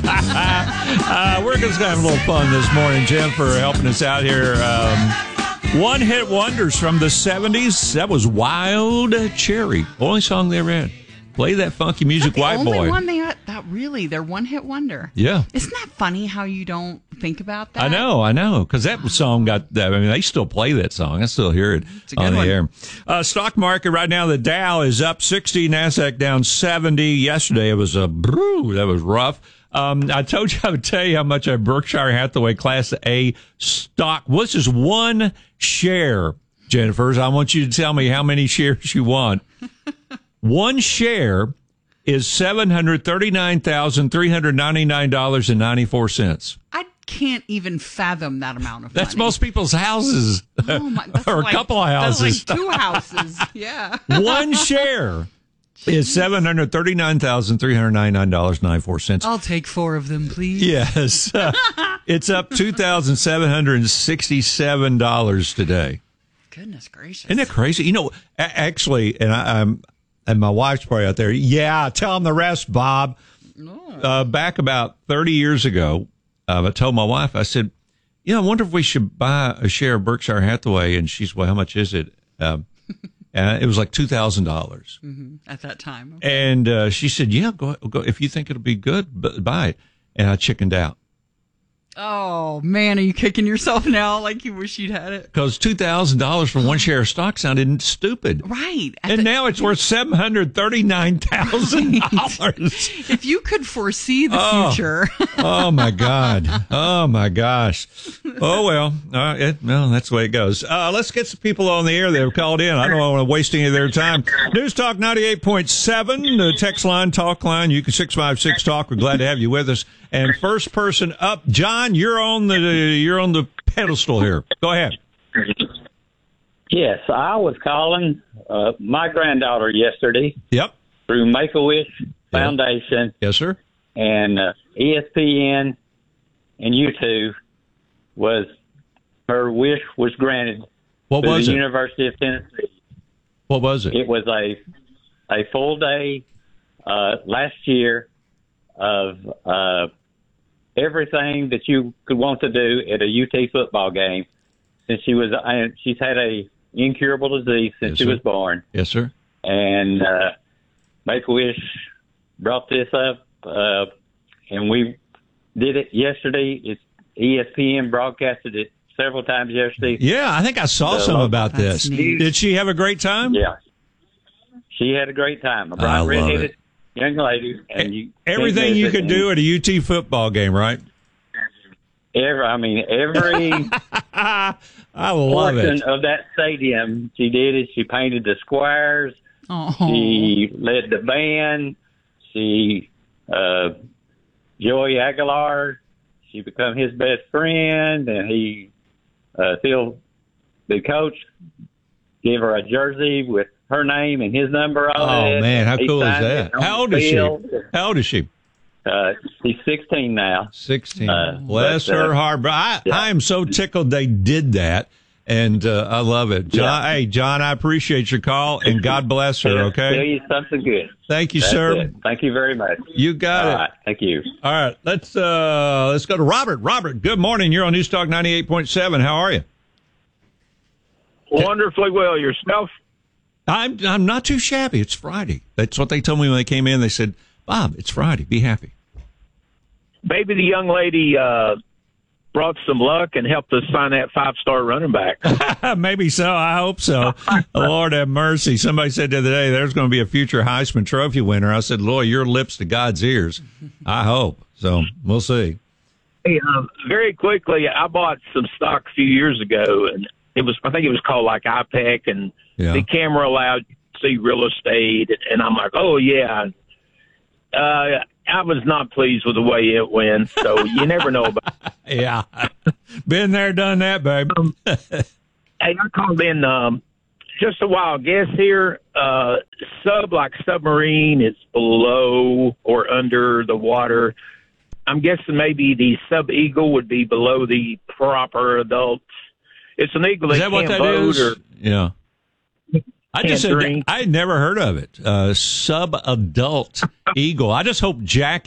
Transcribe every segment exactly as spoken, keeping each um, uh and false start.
uh, we're just going to have a little fun this morning. Jim, for helping us out here. Um, one-hit wonders from the seventies. That was Wild Cherry. Only song they ever had. Play that funky music, the white only boy. One they that really, they're one-hit wonder. Yeah. Isn't that funny how you don't think about that? I know, I know, because that song got that. I mean, they still play that song. I still hear it on the one. air. Uh, stock market right now, the Dow is up sixty, NASDAQ down seventy. Yesterday it was a brew. That was rough. Um, I told you I would tell you how much a Berkshire Hathaway Class A stock. What's this one share, Jennifer? I want you to tell me how many shares you want. One share is seven hundred thirty-nine thousand three hundred ninety-nine dollars and ninety-four cents. I can't even fathom that amount of That's money. most people's houses. Oh my, that's or like, a couple of houses. That's like two houses. Yeah. One share is seven hundred thirty-nine thousand three hundred ninety-nine dollars and ninety-four cents. I'll take four of them, please. Yes. Uh, it's up two thousand seven hundred sixty-seven dollars today. Goodness gracious. Isn't that crazy? You know, a- actually, and I, I'm, and my wife's probably out there. Yeah, tell them the rest, Bob. No. Uh, back about thirty years ago, uh, I told my wife, I said, you know, I wonder if we should buy a share of Berkshire Hathaway. And she's, well, how much is it? Um, and it was like two thousand dollars. Mm-hmm. At that time. Okay. And uh, she said, yeah, go, go. If you think it'll be good, b- buy it. And I chickened out. Oh, man, are you kicking yourself now like you wish you'd had it? Because two thousand dollars for one share of stock sounded stupid. Right. At And the, now it's worth seven hundred thirty-nine thousand dollars. If you could foresee the Oh. future. Oh, my God. Oh, my gosh. Oh, well, uh, it, well, that's the way it goes. Uh, let's get some people on the air that have called in. I don't want to waste any of their time. News Talk ninety-eight point seven, the text line, talk line. You can six five six talk. We're glad to have you with us. And first person up, John, you're on the you're on the pedestal here. Go ahead. Yes, I was calling uh, my granddaughter yesterday Yep. through Make-A-Wish Foundation Yes, sir. and uh, E S P N and YouTube was her wish was granted What through was the it? University of Tennessee. What was it? It was a a full day uh, last year of uh, everything that you could want to do at a U T football game. Since she was, uh, she's had a incurable disease since Yes, she sir. was born, Yes, sir. and uh, Make-A-Wish brought this up, uh, and we did it yesterday. It's E S P N broadcasted it several times yesterday. Yeah, I think I saw Uh, some about That's this. neat. Did she have a great time? Yeah, she had a great time. A I bright love redheaded it. young lady, and you Everything you could do at a U T football game, right? Every, I mean, every I love portion it. of that stadium, she did it. She painted the squares. Oh. She led the band. She, uh, Joey Aguilar, she become his best friend, and he, uh, Phil, the coach, gave her a jersey with her name and his number on Oh, it. man, how He cool is signed that? it on How old the is she? field. How old is she? Uh, she's sixteen now. sixteen. Uh, Bless but, uh, her heart. But I, yeah. I am so tickled they did that, and uh, I love it. John, Yeah. Hey, John, I appreciate your call, and God bless her, It'll Tell okay? you something good. Thank you, That's sir. it. Thank you very much. You got All it. right. Thank you. All right, let's uh, let's go to Robert. Robert, good morning. You're on News Talk ninety-eight point seven. How are you? Wonderfully well. Yourself? I'm I'm not too shabby. It's Friday. That's what they told me when they came in. They said, Bob, it's Friday. Be happy. Maybe the young lady uh, brought some luck and helped us sign that five-star running back. Maybe so. I hope so. Lord have mercy. Somebody said the other day there's going to be a future Heisman Trophy winner. I said, Lord, your lips to God's ears. I hope. So we'll see. Hey, um, very quickly, I bought some stock a few years ago, and it was I think it was called like I P E C, and Yeah. the camera allowed you to see real estate, and I'm like, oh, yeah. Uh, I was not pleased with the way it went, so you never know about it. Yeah. Been there, done that, babe. Hey, I called in um, just a wild guess here. Uh, sub, like submarine, is below or under the water. I'm guessing maybe the sub eagle would be below the proper adult. It's an eagle Is that that what can't that vote is? or Yeah. I just said can't drink. I had never heard of it. Uh, sub-adult eagle. I just hope Jackie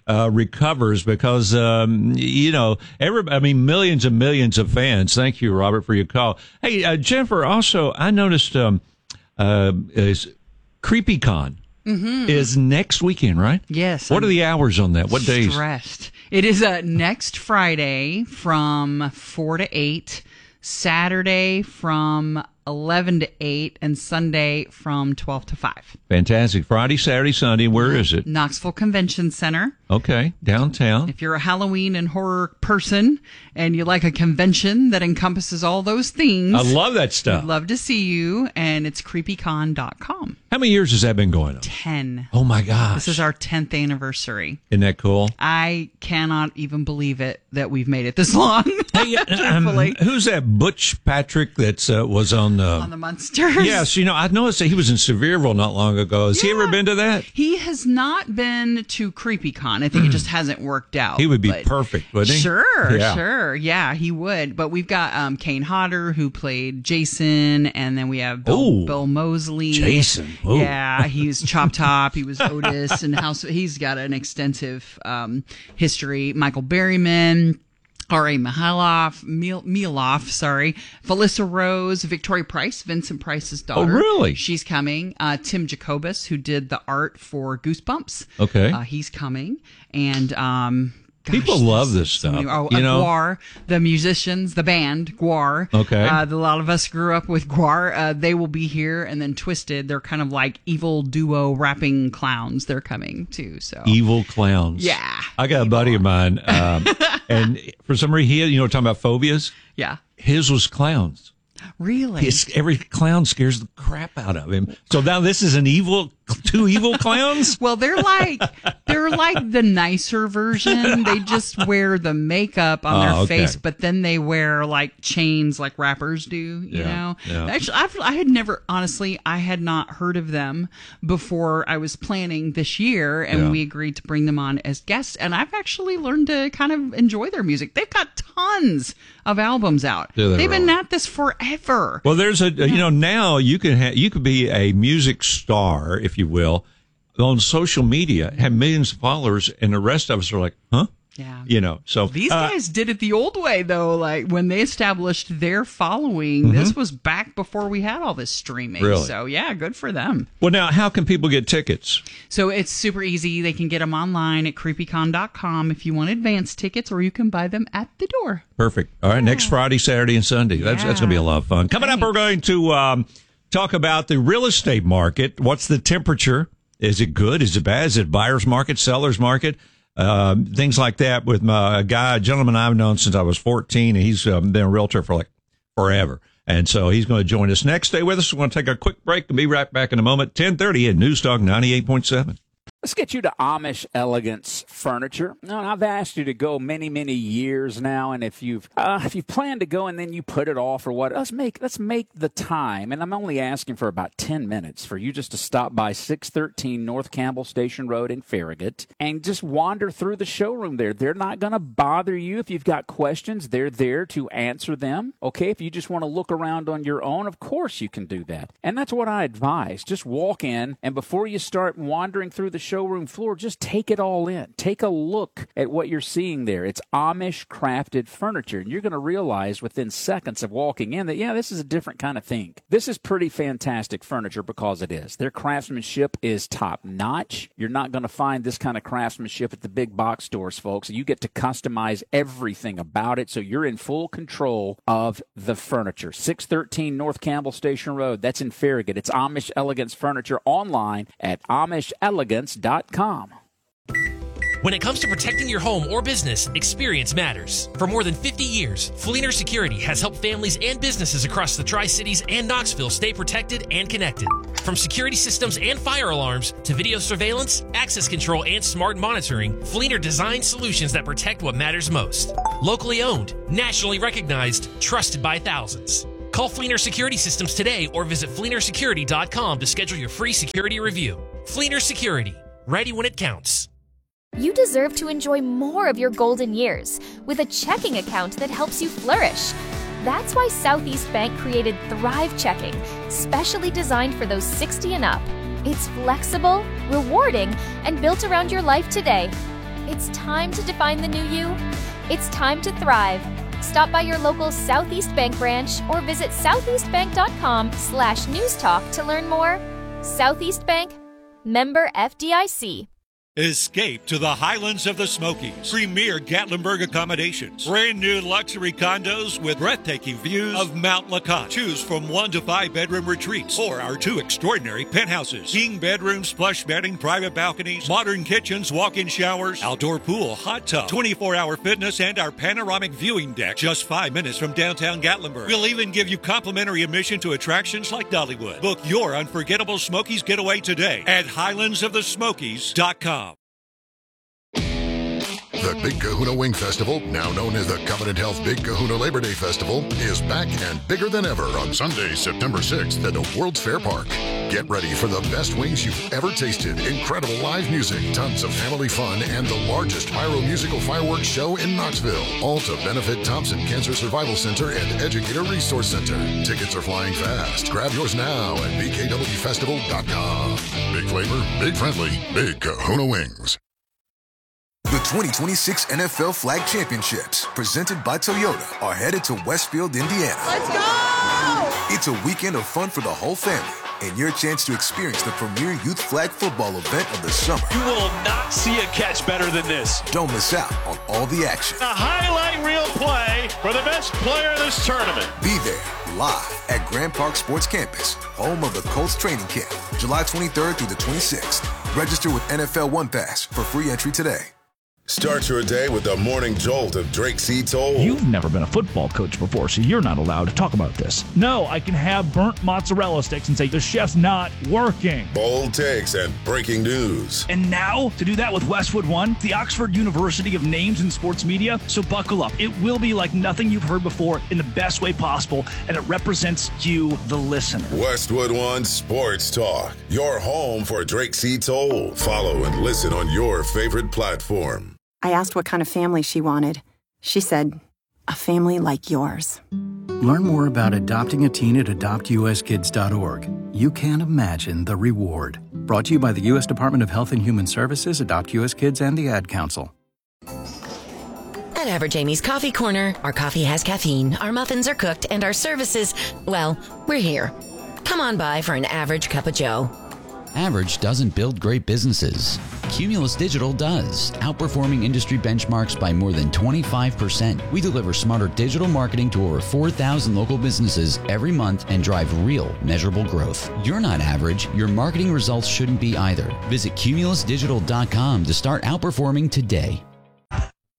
uh, recovers because, um, you know, every, I mean, millions and millions of fans. Thank you, Robert, for your call. Hey, uh, Jennifer, also, I noticed um, uh, is CreepyCon Mm-hmm. is next weekend, right? Yes. What I'm are the hours on that? What days? Stressed. It is uh, next Friday from four to eight, Saturday from eleven to eight, and Sunday from twelve to five. Fantastic. Friday, Saturday, Sunday. Where is it? Knoxville Convention Center. Okay, downtown. If you're a Halloween and horror person and you like a convention that encompasses all those things, I love that stuff. I'd love to see you, and it's creepy con dot com. How many years has that been going on? ten. Oh, my gosh. This is our tenth anniversary. Isn't that cool? I cannot even believe it that we've made it this long. Hey, um, Truthfully. who's that Butch Patrick that uh, was on... Uh, On the Munsters. yes, you know, I noticed that he was in Sevierville not long ago. Has he Yeah. ever been to that? He has not been to CreepyCon. I think it just hasn't worked out. He would be but- perfect, wouldn't he? Sure, Yeah. sure. Yeah, he would. But we've got um, Kane Hodder, who played Jason, and then we have Bill, Ooh. Bill Mosley. Jason. Ooh. Yeah, he's Chop Top. He was Otis, and House. He's got an extensive um, history. Michael Berryman. R A. Mihailoff, Mil- Miloff, sorry, Felissa Rose, Victoria Price, Vincent Price's daughter. Oh, really? She's coming. Uh, Tim Jacobus, who did the art for Goosebumps. Okay. Uh, he's coming. And, um, gosh, People love there's this so stuff, many- oh, you uh, know? Guar, the musicians, the band, Guar. Okay. Uh, a lot of us grew up with Guar. Uh, they will be here. And then Twisted, they're kind of like evil duo rapping clowns. They're coming too. So Evil clowns. Yeah. I got a buddy of mine, um, and for some reason, he, you know, talking about phobias, yeah. his was clowns. Really? His, every clown scares the crap out of him. So now this is an evil, two evil clowns? Well, they're like they're like the nicer version. They just wear the makeup on Oh, their okay. face, but then they wear like chains like rappers do. You Yeah, know, yeah. actually, I've, I had never honestly, I had not heard of them before I was planning this year, and Yeah. we agreed to bring them on as guests. And I've actually learned to kind of enjoy their music. They've got tons of albums out. Do they They've been really? at this forever. Well, there's a, you know, now you can ha- you could be a music star, if you will, on social media, have millions of followers, and the rest of us are like, huh? Yeah. You know, so These uh, guys did it the old way, though. Like when they established their following, this was back before we had all this streaming. Really? So, yeah, good for them. well, now how can people get tickets? So it's super easy. They can get them online at creepy con dot com if you want advance tickets, or you can buy them at the door. Perfect. All right, next Friday, Saturday, and Sunday. That's that's Yeah. going to be a lot of fun. Coming up, we're going to um, talk about the real estate market. What's the temperature? Is it good? Is it bad? Is it buyer's market, seller's market? Um, things like that with my a guy, a gentleman I've known since I was fourteen, and he's um, been a realtor for like forever. And so he's going to join us next. Stay with us. We're going to take a quick break and be right back in a moment. ten thirty at News Talk ninety-eight point seven. Let's get you to Amish Elegance Furniture. Now, I've asked you to go many, many years now, and if you've uh, if you plan to go and then you put it off or what, let's make let's make the time. And I'm only asking for about ten minutes for you just to stop by six thirteen North Campbell Station Road in Farragut and just wander through the showroom there. They're not going to bother you if you've got questions. They're there to answer them. Okay, if you just want to look around on your own, of course you can do that. And that's what I advise. Just walk in, and before you start wandering through the showroom floor, just take it all in. Take a look at what you're seeing there. It's Amish crafted furniture, and you're going to realize within seconds of walking in that, yeah, this is a different kind of thing. This is pretty fantastic furniture because it is. Their craftsmanship is top notch. You're not going to find this kind of craftsmanship at the big box stores, folks. You get to customize everything about it, so you're in full control of the furniture. six thirteen North Campbell Station Road. That's in Farragut. It's Amish Elegance Furniture online at amish elegance dot com. When it comes to protecting your home or business, experience matters. For more than fifty years, Fleener Security has helped families and businesses across the Tri-Cities and Knoxville stay protected and connected. From security systems and fire alarms to video surveillance, access control, and smart monitoring, Fleener designs solutions that protect what matters most. Locally owned, nationally recognized, trusted by thousands. Call Fleener Security Systems today or visit fleener security dot com to schedule your free security review. Fleener Security, ready when it counts. You deserve to enjoy more of your golden years with a checking account that helps you flourish. That's why Southeast Bank created Thrive Checking, specially designed for those sixty and up. It's flexible, rewarding, and built around your life today. It's time to define the new you. It's time to thrive. Stop by your local Southeast Bank branch or visit southeastbank.com slash news talk to learn more. Southeast Bank, member F D I C. Escape to the highlands of the Smokies. Premier Gatlinburg accommodations. Brand new luxury condos with breathtaking views of Mount Lacotte. Choose from one to five bedroom retreats or our two extraordinary penthouses. King bedrooms, plush bedding, private balconies, modern kitchens, walk-in showers, outdoor pool, hot tub, twenty-four hour fitness, and our panoramic viewing deck just five minutes from downtown Gatlinburg. We'll even give you complimentary admission to attractions like Dollywood. Book your unforgettable Smokies getaway today at highlands of the smokies dot com. The Big Kahuna Wing Festival, now known as the Covenant Health Big Kahuna Labor Day Festival, is back and bigger than ever on Sunday, September sixth at the World's Fair Park. Get ready for the best wings you've ever tasted, incredible live music, tons of family fun, and the largest pyro musical fireworks show in Knoxville. All to benefit Thompson Cancer Survival Center and Educator Resource Center. Tickets are flying fast. Grab yours now at b k w festival dot com. Big flavor, big friendly, Big Kahuna Wings. The twenty twenty-six N F L Flag Championships, presented by Toyota, are headed to Westfield, Indiana. Let's go! It's a weekend of fun for the whole family and your chance to experience the premier youth flag football event of the summer. You will not see a catch better than this. Don't miss out on all the action. A highlight reel play for the best player of this tournament. Be there live at Grand Park Sports Campus, home of the Colts training camp, July twenty-third through the twenty-sixth. Register with N F L One Pass for free entry today. Start your day with the morning jolt of Drake C. Toll. You've never been a football coach before, so you're not allowed to talk about this. No, I can have burnt mozzarella sticks and say the chef's not working. Bold takes and breaking news. And now, to do that with Westwood One, the Oxford University of names in sports media. So buckle up. It will be like nothing you've heard before in the best way possible, and it represents you, the listener. Westwood One Sports Talk, your home for Drake C. Toll. Follow and listen on your favorite platform. I asked what kind of family she wanted. She said, a family like yours. Learn more about adopting a teen at adopt u s kids dot org. You can't imagine the reward. Brought to you by the U S Department of Health and Human Services, Adopt U S Kids, and the Ad Council. At Average Amy's Coffee Corner, our coffee has caffeine, our muffins are cooked, and our services, well, we're here. Come on by for an average cup of joe. Average doesn't build great businesses. Cumulus Digital does, outperforming industry benchmarks by more than twenty-five percent. We deliver smarter digital marketing to over four thousand local businesses every month and drive real, measurable growth. You're not average. Your marketing results shouldn't be either. Visit cumulus digital dot com to start outperforming today.